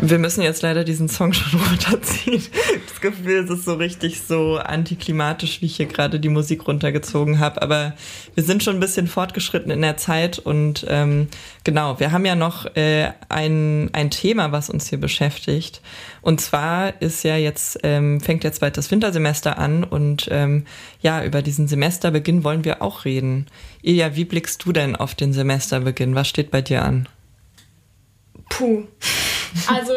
Wir müssen jetzt leider diesen Song schon runterziehen. Das Gefühl, es ist so richtig so antiklimatisch, wie ich hier gerade die Musik runtergezogen habe. Aber wir sind schon ein bisschen fortgeschritten in der Zeit und genau, wir haben ja noch ein Thema, was uns hier beschäftigt. Und zwar ist ja jetzt, fängt jetzt bald das Wintersemester an und ja, über diesen Semesterbeginn wollen wir auch reden. Ilja, wie blickst du denn auf den Semesterbeginn? Was steht bei dir an? Puh. Also,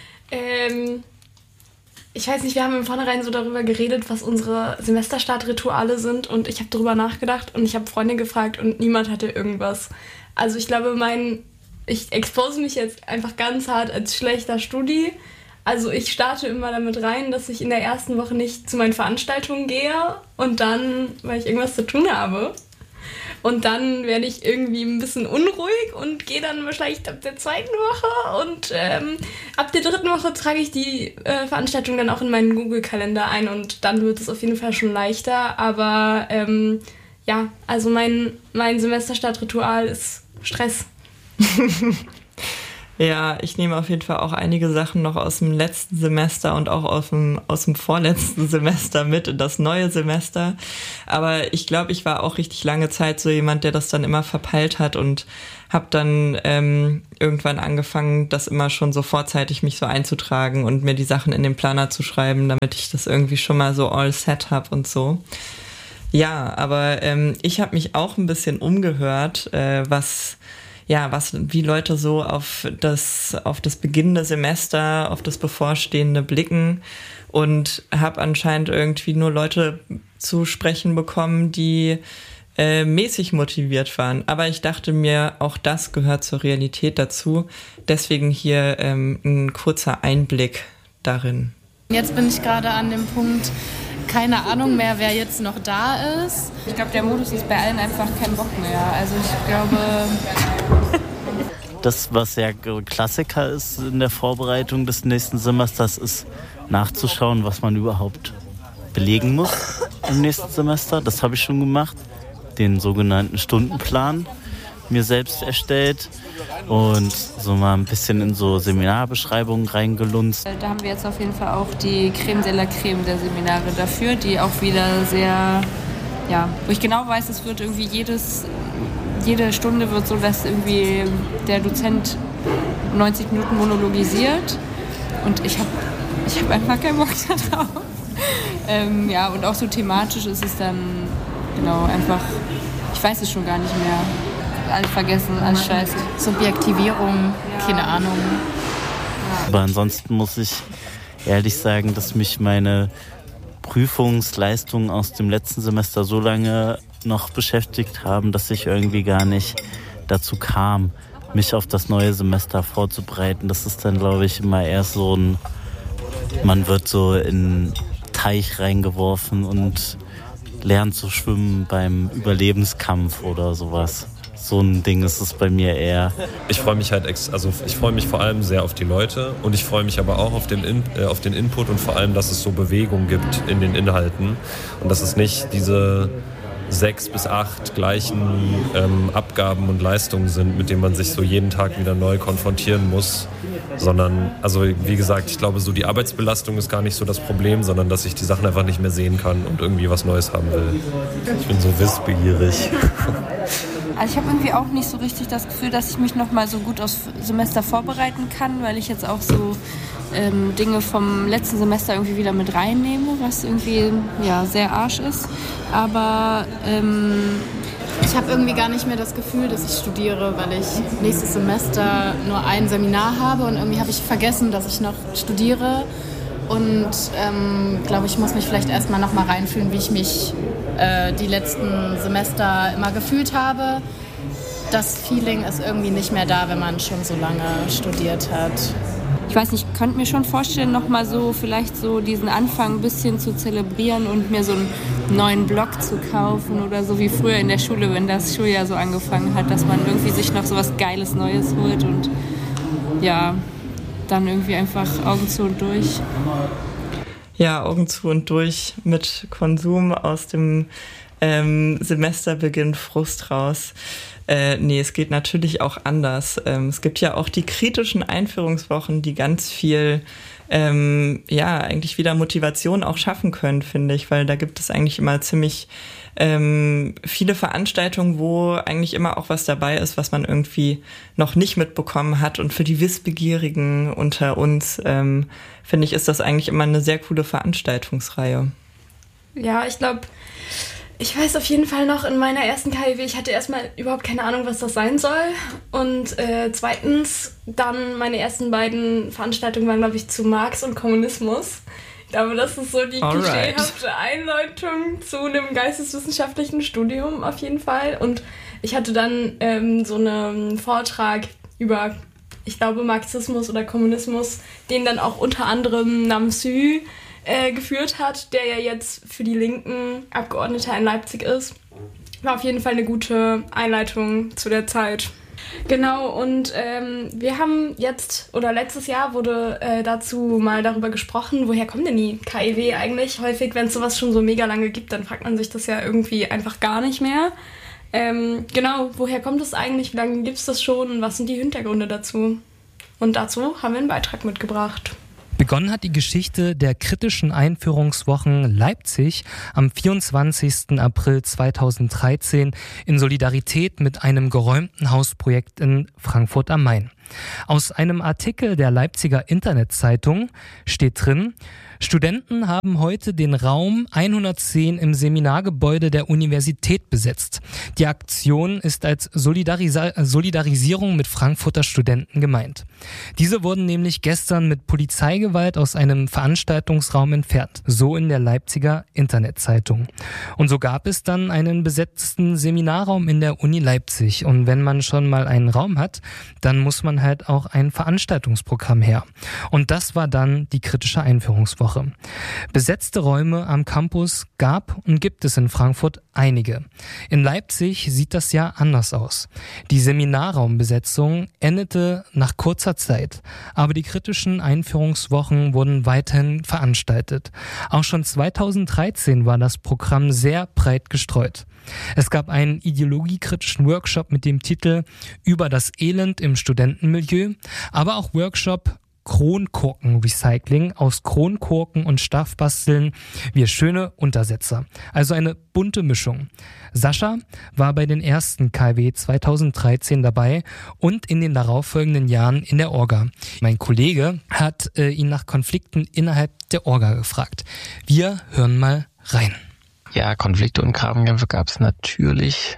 ich weiß nicht, wir haben im Vornherein so darüber geredet, was unsere Semesterstartrituale sind und ich habe darüber nachgedacht und ich habe Freunde gefragt und niemand hatte irgendwas. Also ich glaube, ich expose mich jetzt einfach ganz hart als schlechter Studi. Also ich starte immer damit rein, dass ich in der ersten Woche nicht zu meinen Veranstaltungen gehe und dann, weil ich irgendwas zu tun habe. Und dann werde ich irgendwie ein bisschen unruhig und gehe dann wahrscheinlich ab der zweiten Woche und ab der dritten Woche trage ich die Veranstaltung dann auch in meinen Google-Kalender ein und dann wird es auf jeden Fall schon leichter. Aber ja, also mein Semesterstartritual ist Stress. Ja, ich nehme auf jeden Fall auch einige Sachen noch aus dem letzten Semester und auch aus dem vorletzten Semester mit in das neue Semester. Aber ich glaube, ich war auch richtig lange Zeit so jemand, der das dann immer verpeilt hat und habe dann irgendwann angefangen, das immer schon so vorzeitig mich so einzutragen und mir die Sachen in den Planer zu schreiben, damit ich das irgendwie schon mal so all set habe und so. Ja, aber ich habe mich auch ein bisschen umgehört, wie Leute so auf das beginnende Semester, auf das bevorstehende blicken und habe anscheinend irgendwie nur Leute zu sprechen bekommen, die mäßig motiviert waren. Aber ich dachte mir, auch das gehört zur Realität dazu. Deswegen hier ein kurzer Einblick darin. Jetzt bin ich gerade an dem Punkt, keine Ahnung mehr, wer jetzt noch da ist. Ich glaube, der Modus ist bei allen einfach kein Bock mehr. Also ich glaube... Das, was ja Klassiker ist in der Vorbereitung des nächsten Semesters, ist nachzuschauen, was man überhaupt belegen muss im nächsten Semester. Das habe ich schon gemacht. Den sogenannten Stundenplan mir selbst erstellt und so mal ein bisschen in so Seminarbeschreibungen reingelunzt. Da haben wir jetzt auf jeden Fall auch die Creme de la Creme der Seminare dafür, die auch wieder sehr, ja, wo ich genau weiß, es wird irgendwie jede Stunde wird so, dass irgendwie der Dozent 90 Minuten monologisiert und ich hab einfach keinen Bock da drauf. Ja, und auch so thematisch ist es dann genau einfach, ich weiß es schon gar nicht mehr. Alles vergessen, alles scheiße. Subjektivierung, keine Ahnung. Aber ansonsten muss ich ehrlich sagen, dass mich meine Prüfungsleistungen aus dem letzten Semester so lange noch beschäftigt haben, dass ich irgendwie gar nicht dazu kam, mich auf das neue Semester vorzubereiten. Das ist dann, glaube ich, immer erst so man wird so in einen Teich reingeworfen und lernt zu schwimmen beim Überlebenskampf oder sowas. So ein Ding ist es bei mir eher. Ich freue mich ich freue mich vor allem sehr auf die Leute und ich freue mich aber auch auf den Input und vor allem, dass es so Bewegung gibt in den Inhalten und dass es nicht diese 6 bis 8 gleichen Abgaben und Leistungen sind, mit denen man sich so jeden Tag wieder neu konfrontieren muss, sondern, also wie gesagt, ich glaube, so die Arbeitsbelastung ist gar nicht so das Problem, sondern dass ich die Sachen einfach nicht mehr sehen kann und irgendwie was Neues haben will. Ich bin so wissbegierig. Also ich habe irgendwie auch nicht so richtig das Gefühl, dass ich mich noch mal so gut aufs Semester vorbereiten kann, weil ich jetzt auch so Dinge vom letzten Semester irgendwie wieder mit reinnehme, was irgendwie ja sehr Arsch ist. Aber ich habe irgendwie gar nicht mehr das Gefühl, dass ich studiere, weil ich nächstes Semester nur ein Seminar habe und irgendwie habe ich vergessen, dass ich noch studiere und glaube, ich muss mich vielleicht erstmal noch mal reinfühlen, wie ich mich die letzten Semester immer gefühlt habe. Das Feeling ist irgendwie nicht mehr da, wenn man schon so lange studiert hat. Ich weiß nicht, ich könnte mir schon vorstellen, nochmal so vielleicht so diesen Anfang ein bisschen zu zelebrieren und mir so einen neuen Blog zu kaufen oder so wie früher in der Schule, wenn das Schuljahr so angefangen hat, dass man irgendwie sich noch so was Geiles Neues holt und ja, dann irgendwie einfach Augen zu und durch. Ja, Augen zu und durch mit Konsum aus dem Semesterbeginn Frust raus. nee, es geht natürlich auch anders. Es gibt ja auch die kritischen Einführungswochen, die ganz viel eigentlich wieder Motivation auch schaffen können, finde ich, weil da gibt es eigentlich immer ziemlich viele Veranstaltungen, wo eigentlich immer auch was dabei ist, was man irgendwie noch nicht mitbekommen hat. Und für die Wissbegierigen unter uns, finde ich, ist das eigentlich immer eine sehr coole Veranstaltungsreihe. Ja, ich weiß auf jeden Fall noch in meiner ersten KIW, ich hatte erstmal überhaupt keine Ahnung, was das sein soll. Und zweitens, dann meine ersten beiden Veranstaltungen waren, glaube ich, zu Marx und Kommunismus. Ich glaube, das ist so die klischeehafte Einleitung zu einem geisteswissenschaftlichen Studium auf jeden Fall. Und ich hatte dann so einen Vortrag über, ich glaube, Marxismus oder Kommunismus, den dann auch unter anderem Nam Sü geführt hat, der ja jetzt für die Linken Abgeordneter in Leipzig ist. War auf jeden Fall eine gute Einleitung zu der Zeit. Genau, und wir haben letztes Jahr wurde dazu mal darüber gesprochen, woher kommt denn die KIW eigentlich? Häufig, wenn es sowas schon so mega lange gibt, dann fragt man sich das ja irgendwie einfach gar nicht mehr. Genau, woher kommt es eigentlich? Wie lange gibt es das schon? Und was sind die Hintergründe dazu? Und dazu haben wir einen Beitrag mitgebracht. Begonnen hat die Geschichte der kritischen Einführungswochen Leipzig am 24. April 2013 in Solidarität mit einem geräumten Hausprojekt in Frankfurt am Main. Aus einem Artikel der Leipziger Internetzeitung steht drin: Studenten haben heute den Raum 110 im Seminargebäude der Universität besetzt. Die Aktion ist als Solidarisierung mit Frankfurter Studenten gemeint. Diese wurden nämlich gestern mit Polizeigewalt aus einem Veranstaltungsraum entfernt, so in der Leipziger Internetzeitung. Und so gab es dann einen besetzten Seminarraum in der Uni Leipzig. Und wenn man schon mal einen Raum hat, dann muss man halt auch ein Veranstaltungsprogramm her. Und das war dann die kritische Einführungswoche. Besetzte Räume am Campus gab und gibt es in Frankfurt einige. In Leipzig sieht das ja anders aus. Die Seminarraumbesetzung endete nach kurzer Zeit, aber die kritischen Einführungswochen wurden weiterhin veranstaltet. Auch schon 2013 war das Programm sehr breit gestreut. Es gab einen ideologiekritischen Workshop mit dem Titel Über das Elend im Studentenmilieu, aber auch Workshop Kronkorkenrecycling, aus Kronkorken und Stoff basteln wir schöne Untersetzer. Also eine bunte Mischung. Sascha war bei den ersten KIW 2013 dabei und in den darauffolgenden Jahren in der Orga. Mein Kollege hat ihn nach Konflikten innerhalb der Orga gefragt. Wir hören mal rein. Ja, Konflikte und Grabenkämpfe gab es natürlich,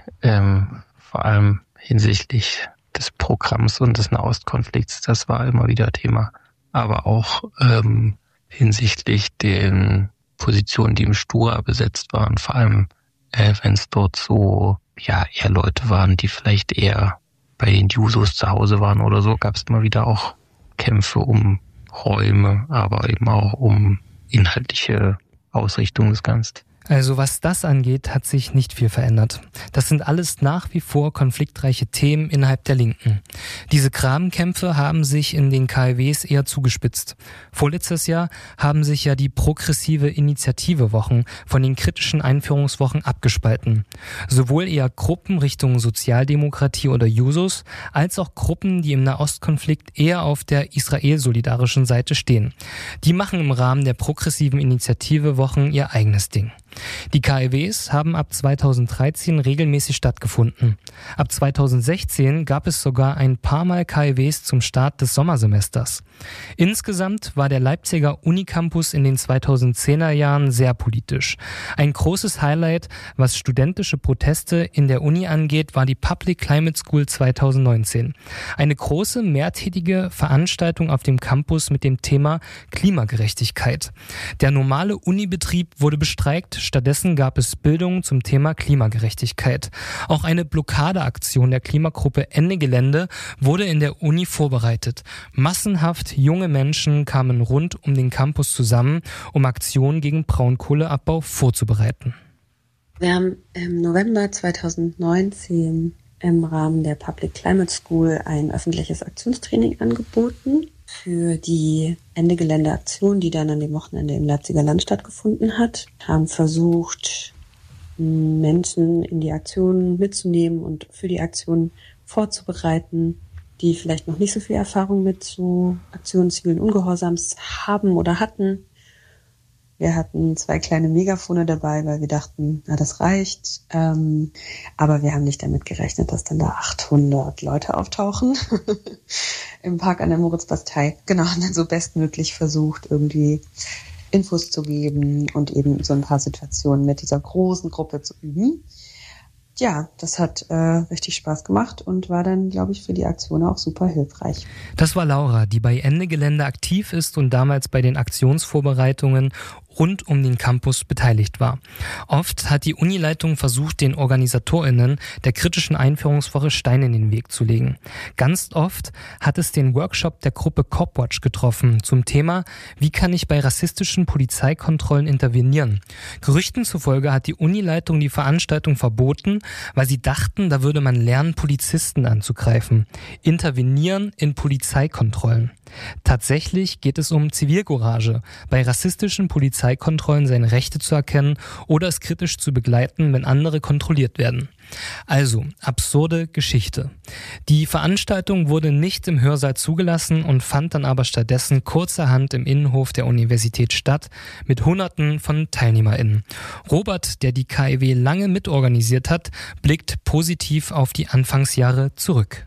vor allem hinsichtlich des Programms und des Nahostkonflikts. Das war immer wieder Thema. Aber auch hinsichtlich den Positionen, die im Stura besetzt waren, vor allem wenn es dort so eher Leute waren, die vielleicht eher bei den Jusos zu Hause waren oder so, gab es immer wieder auch Kämpfe um Räume, aber eben auch um inhaltliche Ausrichtung des Ganzen. Also was das angeht, hat sich nicht viel verändert. Das sind alles nach wie vor konfliktreiche Themen innerhalb der Linken. Diese Grabenkämpfe haben sich in den KIWs eher zugespitzt. Vorletztes Jahr haben sich ja die progressive Initiative-Wochen von den kritischen Einführungswochen abgespalten. Sowohl eher Gruppen Richtung Sozialdemokratie oder Jusos, als auch Gruppen, die im Nahostkonflikt eher auf der israel-solidarischen Seite stehen. Die machen im Rahmen der progressiven Initiative-Wochen ihr eigenes Ding. Die KIWs haben ab 2013 regelmäßig stattgefunden. Ab 2016 gab es sogar ein paar Mal KIWs zum Start des Sommersemesters. Insgesamt war der Leipziger Unicampus in den 2010er Jahren sehr politisch. Ein großes Highlight, was studentische Proteste in der Uni angeht, war die Public Climate School 2019. Eine große, mehrtägige Veranstaltung auf dem Campus mit dem Thema Klimagerechtigkeit. Der normale Unibetrieb wurde bestreikt, stattdessen gab es Bildung zum Thema Klimagerechtigkeit. Auch eine Blockadeaktion der Klimagruppe Ende Gelände wurde in der Uni vorbereitet. Massenhaft junge Menschen kamen rund um den Campus zusammen, um Aktionen gegen Braunkohleabbau vorzubereiten. Wir haben im November 2019 im Rahmen der Public Climate School ein öffentliches Aktionstraining angeboten für die Ende-Gelände-Aktion, die dann an dem Wochenende im Leipziger Land stattgefunden hat. Wir haben versucht, Menschen in die Aktion mitzunehmen und für die Aktion vorzubereiten, die vielleicht noch nicht so viel Erfahrung mit so Aktionen zivilen Ungehorsams haben oder hatten. Wir hatten 2 kleine Megafone dabei, weil wir dachten, na, das reicht. Aber wir haben nicht damit gerechnet, dass dann da 800 Leute auftauchen im Park an der Moritzbastei. Genau, haben dann so bestmöglich versucht, irgendwie Infos zu geben und eben so ein paar Situationen mit dieser großen Gruppe zu üben. Ja, das hat richtig Spaß gemacht und war dann, glaube ich, für die Aktion auch super hilfreich. Das war Laura, die bei Ende Gelände aktiv ist und damals bei den Aktionsvorbereitungen rund um den Campus beteiligt war. Oft hat die Unileitung versucht, den OrganisatorInnen der kritischen Einführungswoche Steine in den Weg zu legen. Ganz oft hat es den Workshop der Gruppe Copwatch getroffen zum Thema, wie kann ich bei rassistischen Polizeikontrollen intervenieren? Gerüchten zufolge hat die Unileitung die Veranstaltung verboten, weil sie dachten, da würde man lernen, Polizisten anzugreifen. Intervenieren in Polizeikontrollen. Tatsächlich geht es um Zivilcourage, bei rassistischen Polizeikontrollen seine Rechte zu erkennen oder es kritisch zu begleiten, wenn andere kontrolliert werden. Also, absurde Geschichte. Die Veranstaltung wurde nicht im Hörsaal zugelassen und fand dann aber stattdessen kurzerhand im Innenhof der Universität statt mit Hunderten von TeilnehmerInnen. Robert, der die KIW lange mitorganisiert hat, blickt positiv auf die Anfangsjahre zurück.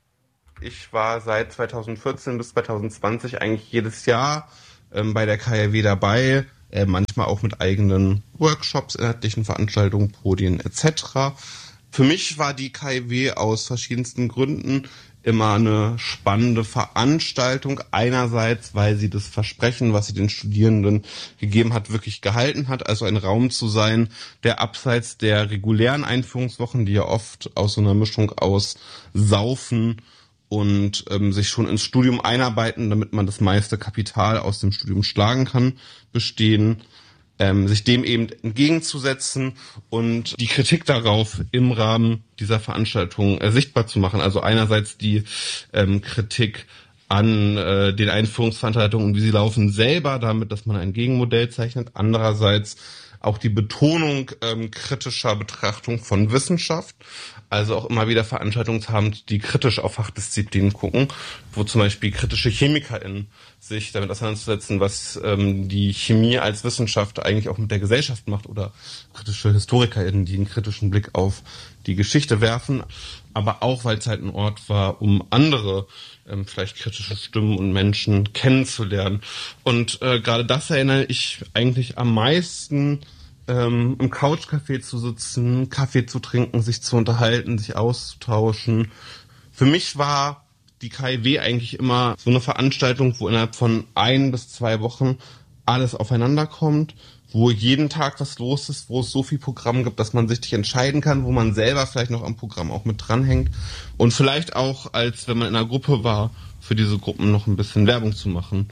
Ich war seit 2014 bis 2020 eigentlich jedes Jahr bei der KIW dabei, manchmal auch mit eigenen Workshops, inhaltlichen Veranstaltungen, Podien etc. Für mich war die KIW aus verschiedensten Gründen immer eine spannende Veranstaltung. Einerseits, weil sie das Versprechen, was sie den Studierenden gegeben hat, wirklich gehalten hat. Also ein Raum zu sein, der abseits der regulären Einführungswochen, die ja oft aus so einer Mischung aus Saufen und sich schon ins Studium einarbeiten, damit man das meiste Kapital aus dem Studium schlagen kann, bestehen, sich dem eben entgegenzusetzen und die Kritik darauf im Rahmen dieser Veranstaltung sichtbar zu machen. Also einerseits die Kritik an den Einführungsveranstaltungen und wie sie laufen selber, damit, dass man ein Gegenmodell zeichnet. Andererseits auch die Betonung kritischer Betrachtung von Wissenschaft, also auch immer wieder Veranstaltungen haben, die kritisch auf Fachdisziplinen gucken, wo zum Beispiel kritische ChemikerInnen sich damit auseinanderzusetzen, was die Chemie als Wissenschaft eigentlich auch mit der Gesellschaft macht, oder kritische HistorikerInnen, die einen kritischen Blick auf die Geschichte werfen, aber auch, weil es halt ein Ort war, um andere vielleicht kritische Stimmen und Menschen kennenzulernen. Und gerade das erinnere ich eigentlich am meisten, im Couchcafé zu sitzen, Kaffee zu trinken, sich zu unterhalten, sich auszutauschen. Für mich war die KIW eigentlich immer so eine Veranstaltung, wo innerhalb von 1 bis 2 Wochen alles aufeinander kommt, wo jeden Tag was los ist, wo es so viel Programm gibt, dass man sich nicht entscheiden kann, wo man selber vielleicht noch am Programm auch mit dranhängt und vielleicht auch, als wenn man in einer Gruppe war, für diese Gruppen noch ein bisschen Werbung zu machen.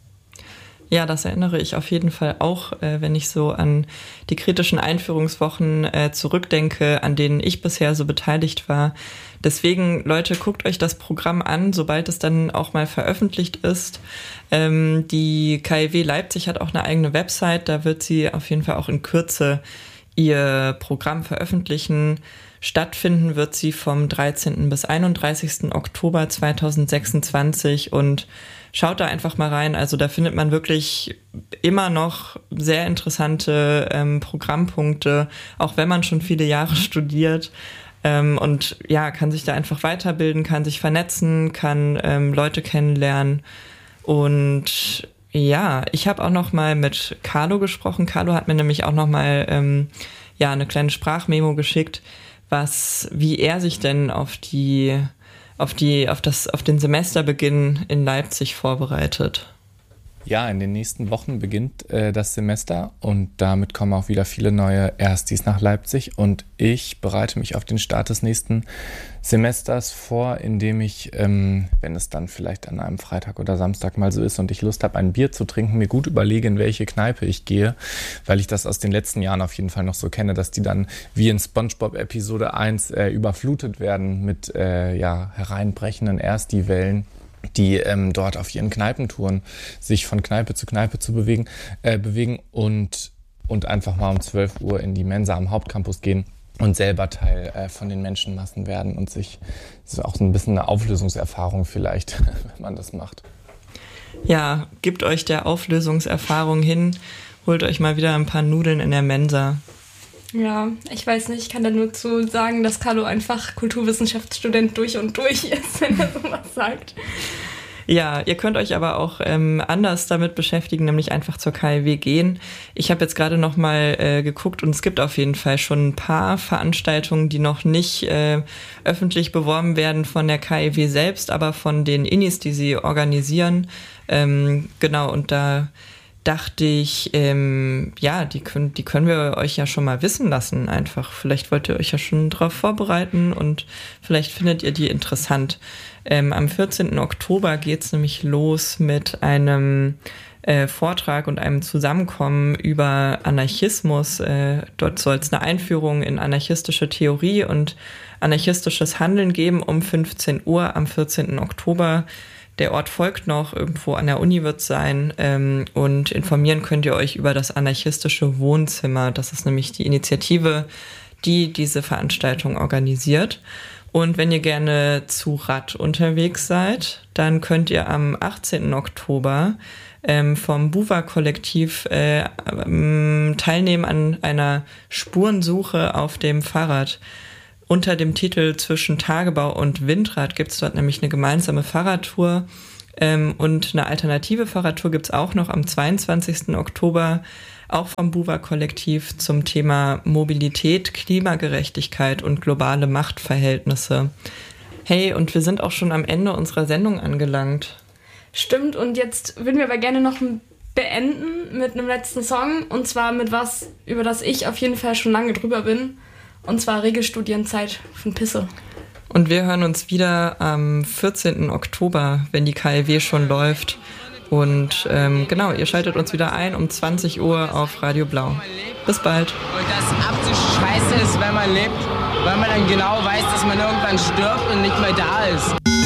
Ja, das erinnere ich auf jeden Fall auch, wenn ich so an die kritischen Einführungswochen zurückdenke, an denen ich bisher so beteiligt war. Deswegen, Leute, guckt euch das Programm an, sobald es dann auch mal veröffentlicht ist. Die KIW Leipzig hat auch eine eigene Website, da wird sie auf jeden Fall auch in Kürze ihr Programm veröffentlichen. Stattfinden wird sie vom 13. bis 31. Oktober 2026 und schaut da einfach mal rein. Also da findet man wirklich immer noch sehr interessante Programmpunkte, auch wenn man schon viele Jahre studiert. Und ja, kann sich da einfach weiterbilden, kann sich vernetzen, kann Leute kennenlernen. Und ja, ich habe auch noch mal mit Carlo gesprochen. Carlo hat mir nämlich auch noch mal eine kleine Sprachmemo geschickt, wie er sich denn auf den Semesterbeginn in Leipzig vorbereitet. Ja, in den nächsten Wochen beginnt das Semester und damit kommen auch wieder viele neue Erstis nach Leipzig und ich bereite mich auf den Start des nächsten Semesters vor, indem ich, wenn es dann vielleicht an einem Freitag oder Samstag mal so ist und ich Lust habe, ein Bier zu trinken, mir gut überlege, in welche Kneipe ich gehe, weil ich das aus den letzten Jahren auf jeden Fall noch so kenne, dass die dann wie in SpongeBob Episode 1 überflutet werden mit hereinbrechenden Ersti-Wellen, die dort auf ihren Kneipentouren sich von Kneipe zu bewegen. Und und einfach mal um 12 Uhr in die Mensa am Hauptcampus gehen und selber Teil von den Menschenmassen werden und sich, das ist auch so ein bisschen eine Auflösungserfahrung vielleicht, wenn man das macht. Ja, gebt euch der Auflösungserfahrung hin, holt euch mal wieder ein paar Nudeln in der Mensa. Ja, ich weiß nicht, ich kann da nur zu sagen, dass Carlo einfach Kulturwissenschaftsstudent durch und durch ist, wenn er sowas sagt. Ja, ihr könnt euch aber auch anders damit beschäftigen, nämlich einfach zur KIW gehen. Ich habe jetzt gerade noch mal geguckt und es gibt auf jeden Fall schon ein paar Veranstaltungen, die noch nicht öffentlich beworben werden von der KIW selbst, aber von den Innis, die sie organisieren. Genau, und da dachte ich, ja, die können wir euch ja schon mal wissen lassen einfach. Vielleicht wollt ihr euch ja schon darauf vorbereiten und vielleicht findet ihr die interessant. Am 14. Oktober geht's nämlich los mit einem Vortrag und einem Zusammenkommen über Anarchismus. Dort soll es eine Einführung in anarchistische Theorie und anarchistisches Handeln geben um 15 Uhr am 14. Oktober. Der Ort folgt noch, irgendwo an der Uni wird es sein, und informieren könnt ihr euch über das anarchistische Wohnzimmer. Das ist nämlich die Initiative, die diese Veranstaltung organisiert. Und wenn ihr gerne zu Rad unterwegs seid, dann könnt ihr am 18. Oktober vom Buwa-Kollektiv teilnehmen an einer Spurensuche auf dem Fahrrad. Unter dem Titel Zwischen Tagebau und Windrad gibt es dort nämlich eine gemeinsame Fahrradtour. Und eine alternative Fahrradtour gibt es auch noch am 22. Oktober, auch vom Buwa-Kollektiv zum Thema Mobilität, Klimagerechtigkeit und globale Machtverhältnisse. Hey, und wir sind auch schon am Ende unserer Sendung angelangt. Stimmt, und jetzt würden wir aber gerne noch beenden mit einem letzten Song. Und zwar mit was, über das ich auf jeden Fall schon lange drüber bin. Und zwar Regelstudienzeit von Pisse. Und wir hören uns wieder am 14. Oktober, wenn die KIW schon läuft. Und genau, ihr schaltet uns wieder ein um 20 Uhr auf Radio Blau. Bis bald. Und das absolut scheiße ist, wenn man lebt, weil man dann genau weiß, dass man irgendwann stirbt und nicht mehr da ist.